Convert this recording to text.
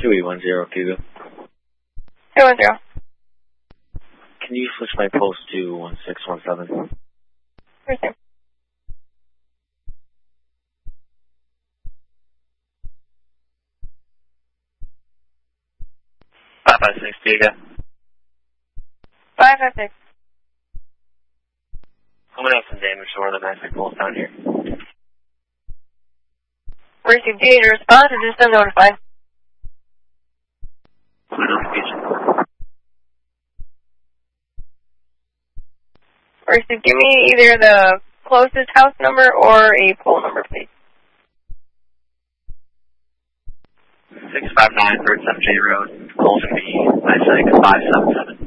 2810, Cougar. 210. Can you switch my post to 1617? Sure thing. Cougar. 556. I'm going to have some damage to one of the massive poles down here. Received data response or just unnotified? Notification. Received, give me either the closest house number or a pole number, please. 659 Bird 7J Road, Colton B, ISIC 577.